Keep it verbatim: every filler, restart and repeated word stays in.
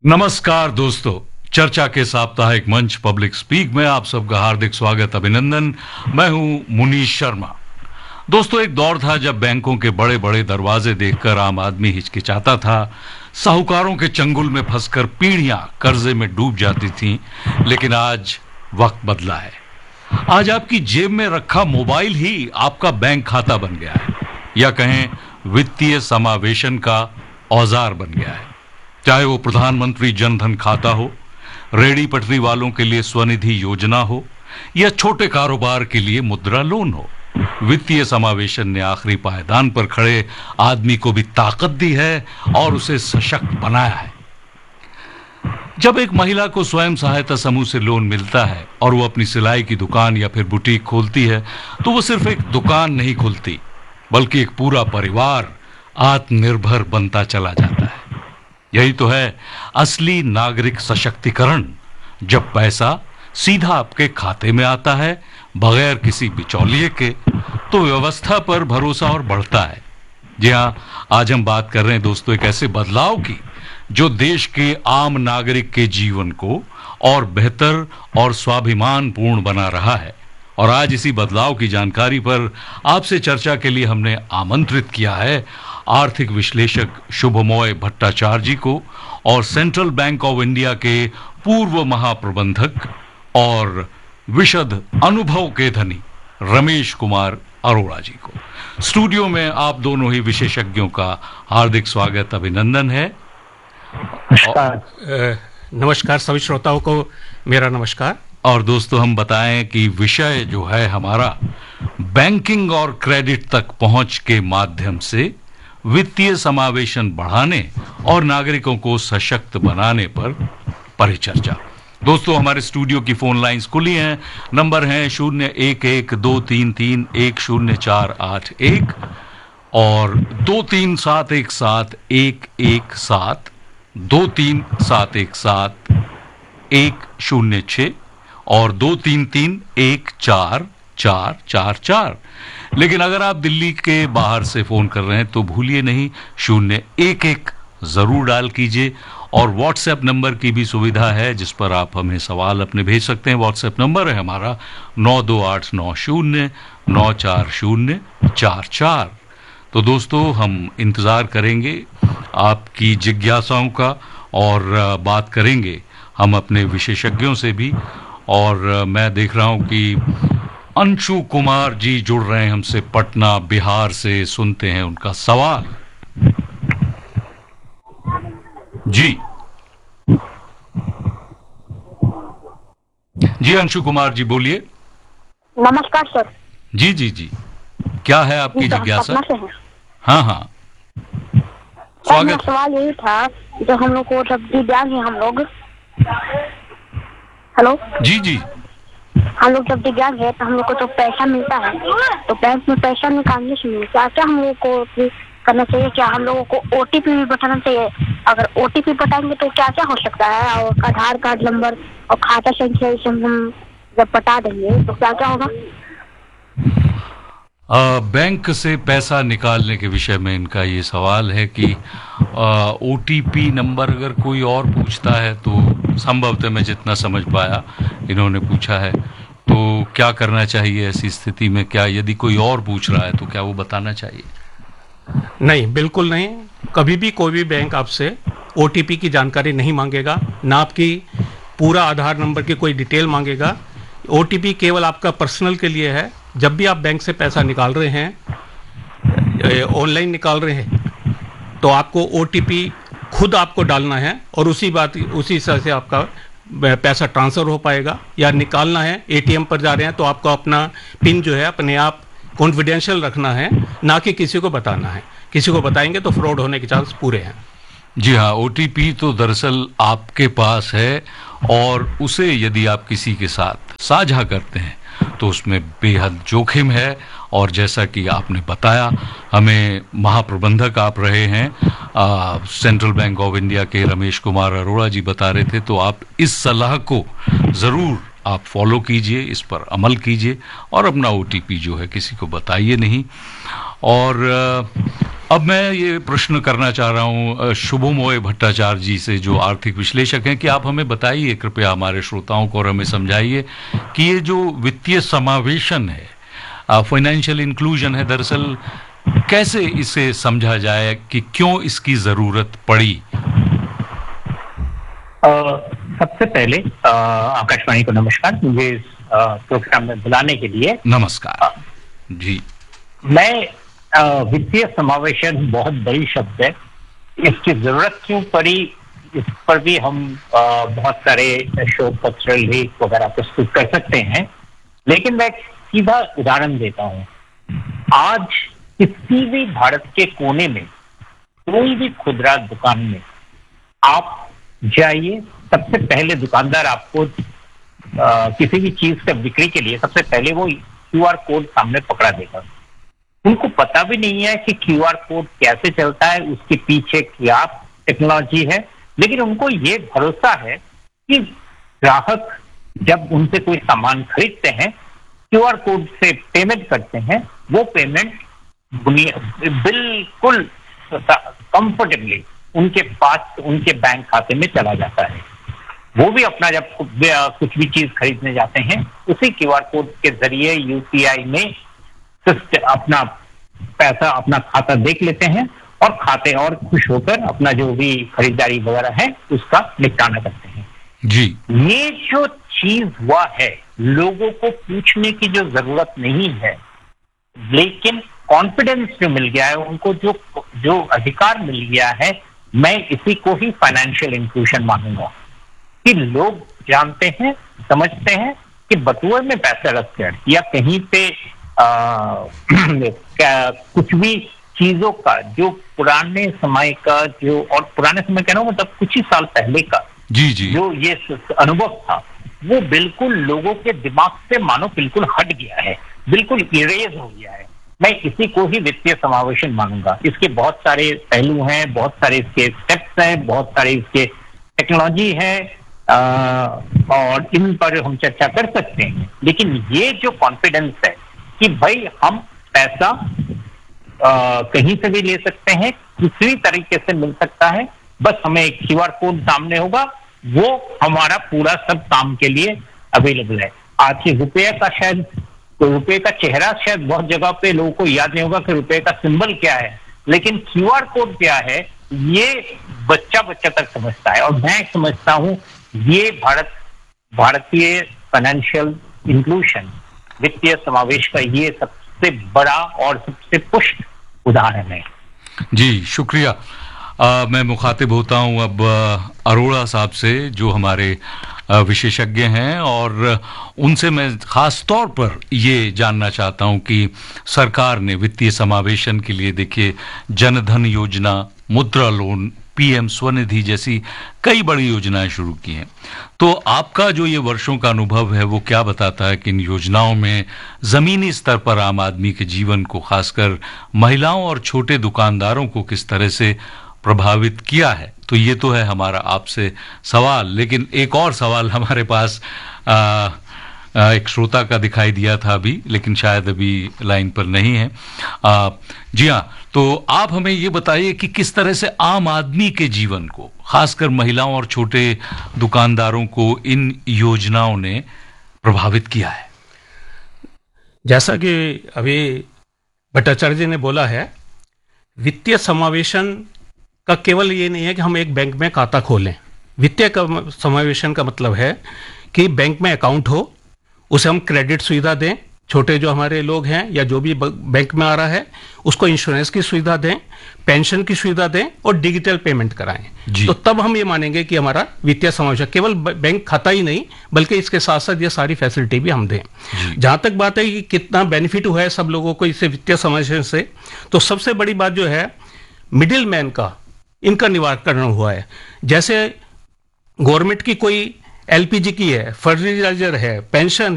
नमस्कार दोस्तों, चर्चा के साप्ताहिक मंच पब्लिक स्पीक में आप सबका हार्दिक स्वागत, अभिनंदन। मैं हूं मुनीश शर्मा। दोस्तों, एक दौर था जब बैंकों के बड़े बड़े दरवाजे देखकर आम आदमी हिचकिचाता था, साहूकारों के चंगुल में फंसकर पीढ़ियां कर्जे में डूब जाती थीं। लेकिन आज वक्त बदला है। आज आपकी जेब में रखा मोबाइल ही आपका बैंक खाता बन गया है, या कहें वित्तीय समावेशन का औजार बन गया है। चाहे वो प्रधानमंत्री जनधन खाता हो, रेडी पटरी वालों के लिए स्वनिधि योजना हो, या छोटे कारोबार के लिए मुद्रा लोन हो, वित्तीय समावेशन ने आखिरी पायदान पर खड़े आदमी को भी ताकत दी है और उसे सशक्त बनाया है। जब एक महिला को स्वयं सहायता समूह से लोन मिलता है और वो अपनी सिलाई की दुकान या फिर बुटीक खोलती है, तो वो सिर्फ एक दुकान नहीं खुलती, बल्कि एक पूरा परिवार आत्मनिर्भर बनता चला जाता है। यही तो है असली नागरिक सशक्तिकरण, जब पैसा सीधा आपके खाते में आता है बगैर किसी बिचौलिए के, तो व्यवस्था पर भरोसा और बढ़ता है। जी हाँ, आज हम बात कर रहे हैं दोस्तों एक ऐसे बदलाव की जो देश के आम नागरिक के जीवन को और बेहतर और स्वाभिमान पूर्ण बना रहा है। और आज इसी बदलाव की जानकारी पर आपसे चर्चा के लिए हमने आमंत्रित किया है आर्थिक विश्लेषक शुभमोय भट्टाचार्य जी को और सेंट्रल बैंक ऑफ इंडिया के पूर्व महाप्रबंधक और विशद अनुभव के धनी रमेश कुमार अरोड़ा जी को। स्टूडियो में आप दोनों ही विशेषज्ञों का हार्दिक स्वागत, अभिनंदन है। नमस्कार। नमस्कार सभी श्रोताओं को मेरा नमस्कार। और दोस्तों, हम बताएं कि विषय जो है हमारा बैंकिंग और क्रेडिट तक पहुंच के माध्यम से वित्तीय समावेशन बढ़ाने और नागरिकों को सशक्त बनाने पर परिचर्चा। दोस्तों, हमारे स्टूडियो की फोन लाइंस खुली हैं। नंबर हैं शून्य एक एक दो तीन तीन एक शून्य चार आठ एक और दो तीन सात एक सात एक एक सात, दो तीन सात एक सात एक शून्य छः और दो तीन तीन एक चार चार चार चार। लेकिन अगर आप दिल्ली के बाहर से फोन कर रहे हैं तो भूलिए नहीं, शून्य एक एक जरूर डायल कीजिए। और व्हाट्सएप नंबर की भी सुविधा है जिस पर आप हमें सवाल अपने भेज सकते हैं। व्हाट्सएप नंबर है हमारा नौ दो आठ नौ शून्य नौ चार शून्य चार चार। तो दोस्तों, हम इंतजार करेंगे आपकी जिज्ञासाओं का और बात करेंगे हम अपने विशेषज्ञों से भी। और मैं देख रहा हूं कि अंशु कुमार जी जुड़ रहे हैं हमसे पटना बिहार से। सुनते हैं उनका सवाल। जी जी अंशु कुमार जी बोलिए। नमस्कार सर। जी जी जी, क्या है आपकी जिज्ञासा? हाँ हाँ, स्वागत। सवाल यही था, जो हम लोग को जब दिव्यांग है हम लोग, हेलो जी जी, हम लोग जब दिव्यांग है तो हम लोग को तो पैसा मिलता है, तो बैंक में पैसा निकालने से क्या क्या हम लोग को करना चाहिए? क्या हम लोगों को ओटीपी भी बताना चाहिए? अगर ओटीपी बताएंगे तो क्या क्या हो सकता है? और आधार कार्ड नंबर और खाता संख्या हम जब बता देंगे तो क्या क्या होगा? आ, बैंक से पैसा निकालने के विषय में इनका ये सवाल है कि ओटीपी नंबर अगर कोई और पूछता है तो संभवतः मैं जितना समझ पाया इन्होंने पूछा है, तो क्या करना चाहिए ऐसी स्थिति में? क्या यदि कोई और पूछ रहा है तो क्या वो बताना चाहिए? नहीं, बिल्कुल नहीं। कभी भी कोई भी बैंक आपसे ओटीपी की जानकारी नहीं मांगेगा, ना आपकी पूरा आधार नंबर की कोई डिटेल मांगेगा। ओटीपी केवल आपका पर्सनल के लिए है। जब भी आप बैंक से पैसा निकाल रहे हैं, ऑनलाइन निकाल रहे हैं, तो आपको ओटीपी खुद आपको डालना है और उसी बात उसी तरह से आपका पैसा ट्रांसफर हो पाएगा। या निकालना है, एटीएम पर जा रहे हैं, तो आपको अपना पिन जो है अपने आप कॉन्फिडेंशियल रखना है, ना कि किसी को बताना है। किसी को बताएंगे तो फ्रॉड होने के चांस पूरे हैं। जी हाँ, ओटीपी तो दरअसल आपके पास है और उसे यदि आप किसी के साथ साझा करते हैं तो उसमें बेहद जोखिम है। और जैसा कि आपने बताया, हमें महाप्रबंधक आप रहे हैं आ, सेंट्रल बैंक ऑफ इंडिया के रमेश कुमार अरोड़ा जी बता रहे थे, तो आप इस सलाह को ज़रूर आप फॉलो कीजिए, इस पर अमल कीजिए और अपना ओटीपी जो है किसी को बताइए नहीं। और अब मैं ये प्रश्न करना चाह रहा हूँ शुभमोय भट्टाचार्य जी से, जो आर्थिक विश्लेषक हैं, कि आप हमें बताइए कृपया हमारे श्रोताओं को और हमें समझाइए कि ये जो वित्तीय समावेशन है, फाइनेंशियल इंक्लूजन है, दरअसल कैसे इसे समझा जाए कि क्यों इसकी जरूरत पड़ी। आ, सबसे पहले आकाशवाणी को नमस्कार, मुझे इस प्रोग्राम में बुलाने के लिए। नमस्कार जी। मैं वित्तीय समावेशन बहुत बड़ी शब्द है, इसकी जरूरत क्यों पड़ी इस पर भी हम आ, बहुत सारे शोध पत्र लेख वगैरह प्रस्तुत कर सकते हैं, लेकिन मैं एक सीधा उदाहरण देता हूँ। आज किसी भी भारत के कोने में कोई भी खुदरा दुकान में आप जाइए, सबसे पहले दुकानदार आपको आ, किसी भी चीज का बिक्री के लिए सबसे पहले वो क्यू आर कोड सामने पकड़ा देगा। उनको पता भी नहीं है कि क्यू आर कोड कैसे चलता है, उसके पीछे क्या टेक्नोलॉजी है, लेकिन उनको ये भरोसा है कि ग्राहक जब उनसे कोई सामान खरीदते हैं, क्यू आर कोड से पेमेंट करते हैं, वो पेमेंट बिल्कुल कंफर्टेबली उनके पास उनके बैंक खाते में चला जाता है। वो भी अपना जब कुछ भी चीज खरीदने जाते हैं, उसी क्यू आर कोड के जरिए यूपीआई में अपना पैसा, अपना खाता देख लेते हैं और खाते और खुश होकर अपना जो भी खरीदारी वगैरह है उसका निपटाना करते हैं जी। ये जो चीज हुआ है, लोगों को पूछने की जो जरूरत नहीं है, लेकिन कॉन्फिडेंस जो मिल गया है उनको, जो जो अधिकार मिल गया है, मैं इसी को ही फाइनेंशियल इंक्लूजन मानूंगा कि लोग जानते हैं, समझते हैं कि बटुए में पैसा रखकर या कहीं पे आ, कुछ भी चीजों का जो पुराने समय का जो, और पुराने समय कह रहा हूं मतलब कुछ ही साल पहले का जी जी जो ये अनुभव था, वो बिल्कुल लोगों के दिमाग से मानो बिल्कुल हट गया है, बिल्कुल इरेज हो गया है। मैं इसी को ही वित्तीय समावेशन मानूंगा। इसके बहुत सारे पहलू हैं, बहुत सारे इसके स्टेप्स हैं, बहुत सारे इसके टेक्नोलॉजी है, आ, और इन पर हम चर्चा कर सकते हैं। लेकिन ये जो कॉन्फिडेंस है कि भाई हम पैसा आ, कहीं से भी ले सकते हैं, किसी तरीके से मिल सकता है, बस हमें एक क्यू आर कोड सामने होगा, वो हमारा पूरा सब काम के लिए अवेलेबल है। आज के रुपये का शायद तो रुपये का चेहरा शायद बहुत जगह पे लोगों को याद नहीं होगा कि रुपये का सिंबल क्या है, लेकिन क्यू आर कोड क्या है ये बच्चा बच्चा तक समझता है। और मैं समझता हूं ये भारत भारतीय फाइनेंशियल इंक्लूजन, वित्तीय समावेश का ये सबसे बड़ा और सबसे पुष्ट उदाहरण है। जी शुक्रिया। आ, मैं मुखातिब होता हूं अब अरोड़ा साहब से, जो हमारे विशेषज्ञ हैं, और उनसे मैं खास तौर पर ये जानना चाहता हूं कि सरकार ने वित्तीय समावेशन के लिए, देखिए, जनधन योजना, मुद्रा लोन, पीएम स्वनिधि जैसी कई बड़ी योजनाएं शुरू की हैं। तो आपका जो ये वर्षों का अनुभव है वो क्या बताता है कि इन योजनाओं में जमीनी स्तर पर आम आदमी के जीवन को, खासकर महिलाओं और छोटे दुकानदारों को किस तरह से प्रभावित किया है? तो ये तो है हमारा आपसे सवाल, लेकिन एक और सवाल हमारे पास आ, आ, एक श्रोता का दिखाई दिया था अभी, लेकिन शायद अभी लाइन पर नहीं है। आ, जी हाँ, तो आप हमें ये बताइए कि किस तरह से आम आदमी के जीवन को, खासकर महिलाओं और छोटे दुकानदारों को इन योजनाओं ने प्रभावित किया है। जैसा कि अभी भट्टाचार्य जी ने बोला है, वित्तीय समावेशन का केवल ये नहीं है कि हम एक बैंक में खाता खोलें। वित्तीय समावेशन का मतलब है कि बैंक में अकाउंट हो, उसे हम क्रेडिट सुविधा दें, छोटे जो हमारे लोग हैं या जो भी बैंक में आ रहा है उसको इंश्योरेंस की सुविधा दें, पेंशन की सुविधा दें और डिजिटल पेमेंट कराएं। तो तब हम ये मानेंगे कि हमारा वित्तीय समावेशन, केवल बैंक खाता ही नहीं बल्कि इसके साथ साथ ये सारी फैसिलिटी भी हम दें। जहां तक बात है कि कितना बेनिफिट हुआ है सब लोगों को इससे, वित्तीय समावेशन से, तो सबसे बड़ी बात जो है मिडिल मैन का, इनका निवारण हुआ है। जैसे गवर्नमेंट की कोई एलपीजी की है, फर्टिलाइजर है, पेंशन